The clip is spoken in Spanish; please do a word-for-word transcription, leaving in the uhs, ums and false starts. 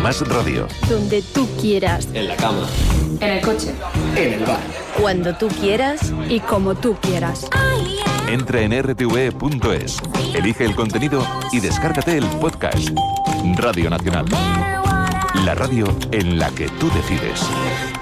Más Radio. Donde tú quieras. En la cama. En el coche. En el bar. Cuando tú quieras. Y como tú quieras. Entra en r t v punto es, elige el contenido y descárgate el podcast. Radio Nacional. La radio en la que tú decides.